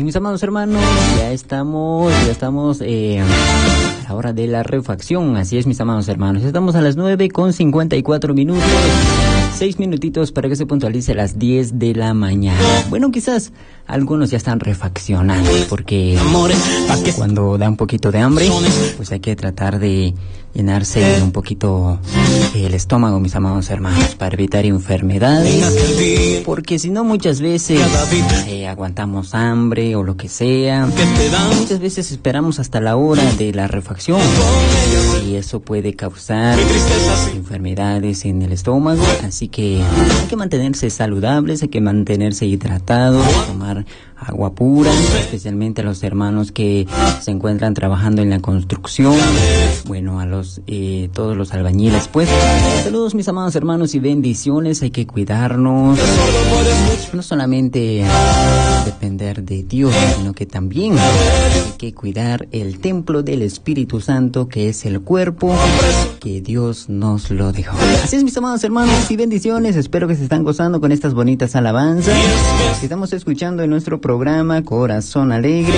mis amados hermanos, ya estamos a la hora de la refacción. Así es, mis amados hermanos, estamos a las 9:54. 6 minutitos para que se puntualice las 10 de la mañana. Bueno, quizás algunos ya están refaccionando, porque cuando da un poquito de hambre, pues hay que tratar de llenarse un poquito el estómago, mis amados hermanos, para evitar enfermedades, porque si no muchas veces aguantamos hambre o lo que sea. Muchas veces esperamos hasta la hora de la refacción y eso puede causar enfermedades en el estómago. Así que hay que mantenerse saludables, hay que mantenerse hidratados, tomar agua pura, especialmente a los hermanos que se encuentran trabajando en la construcción. Bueno, a todos los albañiles, pues saludos, mis amados hermanos, y bendiciones. Hay que cuidarnos, no solamente depender de Dios, sino que también hay que cuidar el templo del Espíritu Santo, que es el cuerpo que Dios nos lo dejó. Así es, mis amados hermanos, y bendiciones. Espero que se están gozando con estas bonitas alabanzas que estamos escuchando en nuestro programa Corazón Alegre.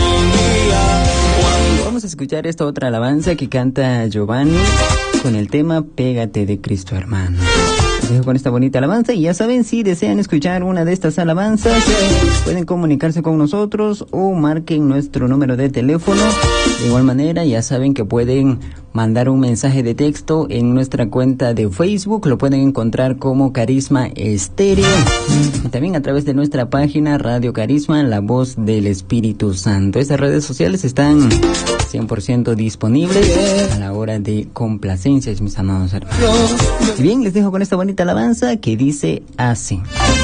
Vamos a escuchar esta otra alabanza que canta Giovanni con el tema Pégate de Cristo, hermano. Les dejo con esta bonita alabanza y ya saben, si desean escuchar una de estas alabanzas, pueden comunicarse con nosotros o marquen nuestro número de teléfono. De igual manera, ya saben que pueden mandar un mensaje de texto en nuestra cuenta de Facebook. Lo pueden encontrar como Carisma Estéreo. Y también a través de nuestra página Radio Carisma, la voz del Espíritu Santo. Estas redes sociales están 100% disponibles a la hora de complacencias, mis amados hermanos. Y bien, les dejo con esta bonita alabanza que dice así.